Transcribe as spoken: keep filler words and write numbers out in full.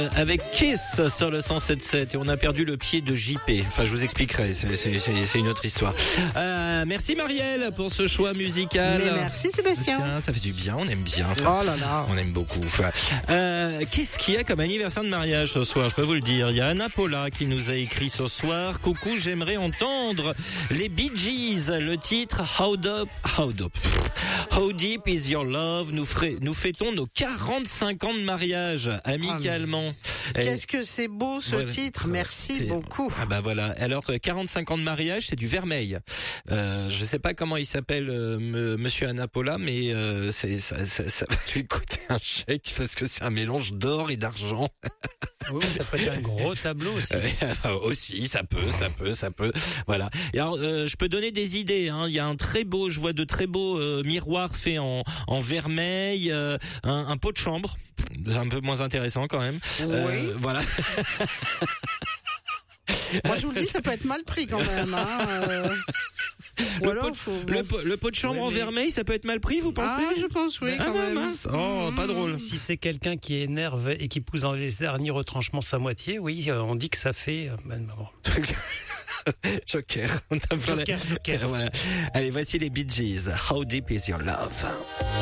Avec Kiss sur le cent sept sept et on a perdu le pied de J P. Enfin, je vous expliquerai, c'est, c'est, c'est, c'est une autre histoire. Euh, merci Marielle pour ce choix musical. Mais merci Sébastien. Tiens, ça fait du bien, on aime bien ça. Oh là là. On aime beaucoup. Euh, qu'est-ce qu'il y a comme anniversaire de mariage ce soir? Je peux vous le dire. Il y a Anna Paula qui nous a écrit ce soir. Coucou, j'aimerais entendre les Bee Gees, le titre How Deep, How Deep, How Deep Is Your Love. Nous, ferez, nous fêtons nos quarante-cinq ans de mariage amicalement. Oh, qu'est-ce que c'est beau ce voilà. titre, merci c'est... beaucoup. Ah bah voilà. Alors quarante-cinq ans de mariage, c'est du vermeil. Euh, je sais pas comment il s'appelle euh, m- Monsieur Anapola, mais euh, c'est, ça, ça, ça va lui coûter un chèque parce que c'est un mélange d'or et d'argent. Oui, ça peut être un gros tableau aussi. Euh, aussi, ça peut, ça peut, ça peut. Voilà. Et alors, euh, je peux donner des idées. Hein. Il y a un très beau, je vois de très beaux euh, miroirs faits en, en vermeil, euh, un, un pot de chambre, un peu moins intéressant quand même. Oui. Euh, voilà. Moi, je vous le dis, ça peut être mal pris quand même. Hein. Euh... Le, alors, pot, faut... le, pot, le pot de chambre oui, en mais... vermeil, ça peut être mal pris, vous pensez? Ah, je pense, oui, ah quand bah, même. Mince. Oh, mmh. Pas drôle. Si c'est quelqu'un qui énerve et qui pousse dans les derniers retranchements sa moitié, oui, on dit que ça fait... Ben, bon. Joker. Joker, Joker. Voilà. Allez, voici les Bee Gees. How Deep Is Your Love?